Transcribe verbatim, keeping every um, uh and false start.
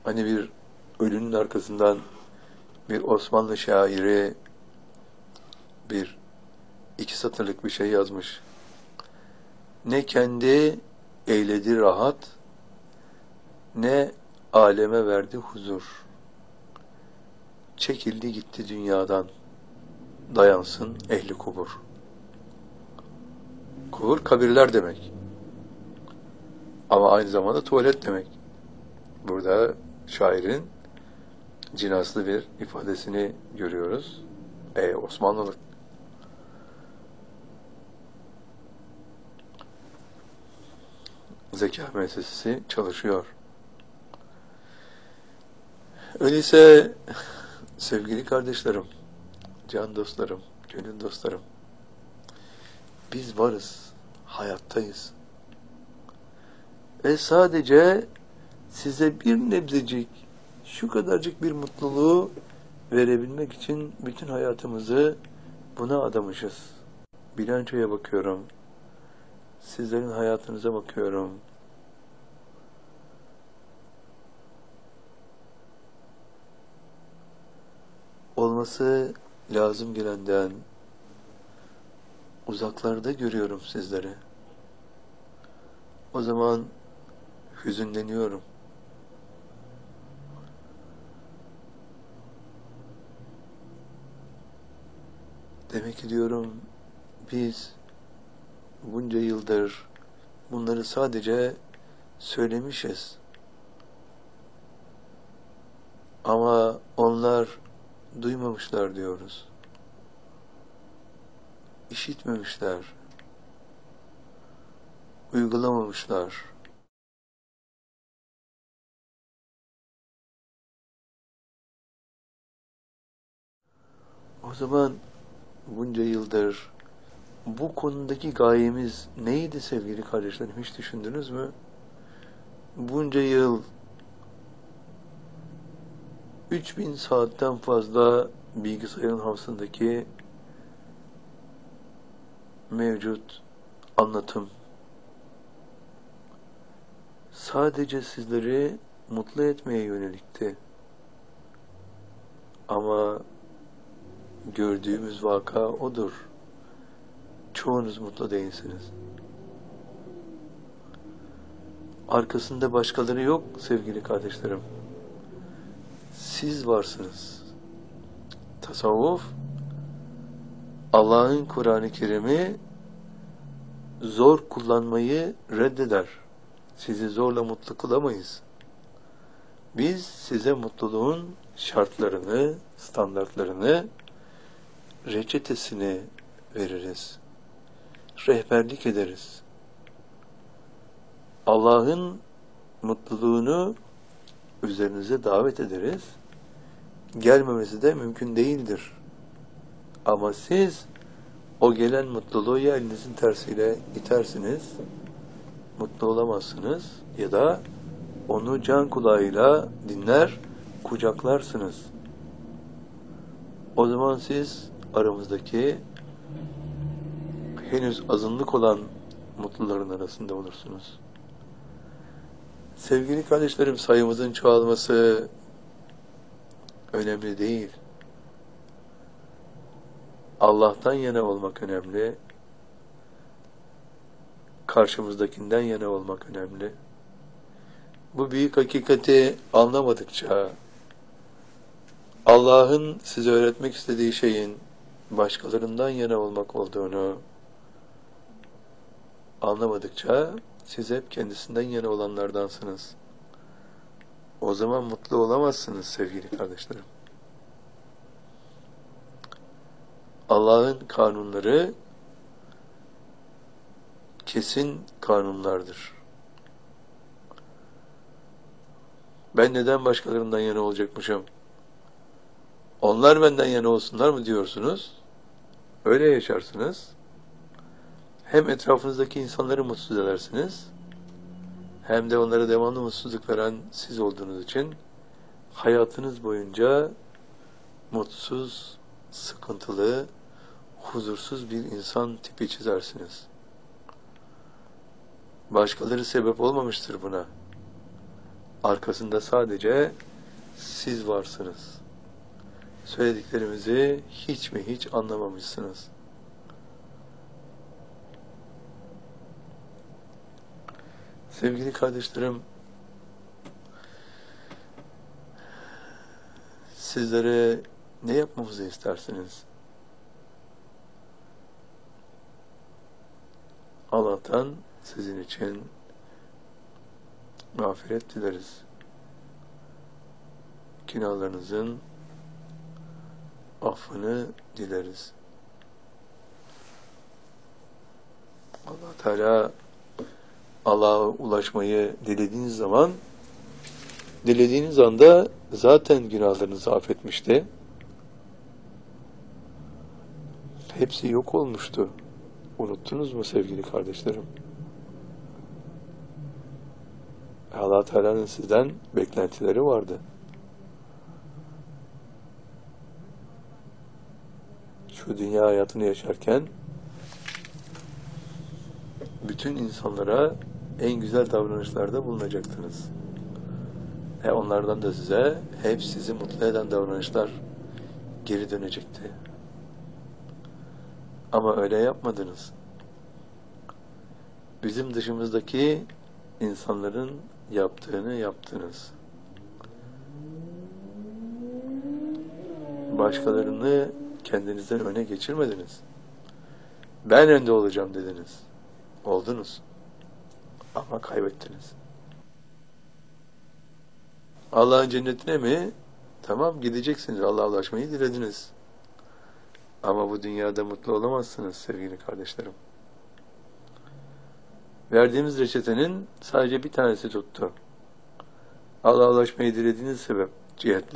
Hani bir ölünün arkasından bir Osmanlı şairi bir iki satırlık bir şey yazmış. Ne kendi eyledi rahat, ne aleme verdi huzur. Çekildi gitti dünyadan, dayansın ehli kubur. Kubur kabirler demek. Ama aynı zamanda tuvalet demek. Burada şairin cinaslı bir ifadesini görüyoruz. Ey Osmanlılık! Zeka müessesesi çalışıyor. Öyleyse sevgili kardeşlerim, can dostlarım, gönül dostlarım, biz varız, hayattayız. Ve sadece size bir nebzecik, şu kadarcık bir mutluluğu verebilmek için bütün hayatımızı buna adamışız. Bilançoya bakıyorum. Sizlerin hayatınıza bakıyorum. Olması lazım gelenden uzaklarda görüyorum sizleri. O zaman hüzünleniyorum. Demek ki diyorum, biz bunca yıldır bunları sadece söylemişiz. Ama onlar duymamışlar diyoruz. İşitmemişler. Uygulamamışlar. O zaman bunca yıldır bu konudaki gayemiz neydi sevgili kardeşlerim? Hiç düşündünüz mü? Bunca yıl üç bin saatten fazla bilgisayarın hafızasındaki mevcut anlatım sadece sizleri mutlu etmeye yönelikti. Ama gördüğümüz vaka odur. Çoğunuz mutlu değilsiniz. Arkasında başkaları yok sevgili kardeşlerim. Siz varsınız. Tasavvuf, Allah'ın Kur'an-ı Kerim'i zor kullanmayı reddeder. Sizi zorla mutlu kılamayız. Biz size mutluluğun şartlarını, standartlarını, reçetesini veririz. Rehberlik ederiz. Allah'ın mutluluğunu üzerinize davet ederiz. Gelmemesi de mümkün değildir. Ama siz o gelen mutluluğu ya elinizin tersiyle itersiniz, mutlu olamazsınız, ya da onu can kulağıyla dinler, kucaklarsınız. O zaman siz aramızdaki henüz azınlık olan mutluların arasında olursunuz. Sevgili kardeşlerim, sayımızın çoğalması önemli değil. Allah'tan yana olmak önemli. Karşımızdakinden yana olmak önemli. Bu büyük hakikati anlamadıkça, Allah'ın size öğretmek istediği şeyin başkalarından yana olmak olduğunu anlamadıkça, siz hep kendisinden yana olanlardansınız. O zaman mutlu olamazsınız sevgili kardeşlerim. Allah'ın kanunları kesin kanunlardır. Ben neden başkalarından yana olacakmışım? Onlar benden yana olsunlar mı diyorsunuz? Öyle yaşarsınız. Hem etrafınızdaki insanları mutsuz edersiniz, hem de onlara devamlı mutsuzluk veren siz olduğunuz için hayatınız boyunca mutsuz, sıkıntılı, huzursuz bir insan tipi çizersiniz. Başkaları sebep olmamıştır buna. Arkasında sadece siz varsınız. Söylediklerimizi hiç mi hiç anlamamışsınız. Sevgili kardeşlerim, sizlere ne yapmamızı istersiniz? Allah'tan sizin için mağfiret dileriz. Günahlarınızın affını dileriz. Allah Teala, Allah'a ulaşmayı dilediğiniz zaman, dilediğiniz anda zaten günahlarınızı affetmişti. Hepsi yok olmuştu. Unuttunuz mu sevgili kardeşlerim? Allah Teala'nın sizden beklentileri vardı. Şu dünya hayatını yaşarken bütün insanlara en güzel davranışlarda bulunacaktınız. E onlardan da size hep sizi mutlu eden davranışlar geri dönecekti. Ama öyle yapmadınız. Bizim dışımızdaki insanların yaptığını yaptınız. Başkalarını kendinizden öne geçirmediniz. Ben önde olacağım dediniz. Oldunuz. Ama kaybettiniz. Allah'ın cennetine mi? Tamam, gideceksiniz. Allah'a ulaşmayı dilediniz. Ama bu dünyada mutlu olamazsınız sevgili kardeşlerim. Verdiğimiz reçetenin sadece bir tanesi tuttu. Allah'a ulaşmayı dilediğiniz sebep cihetle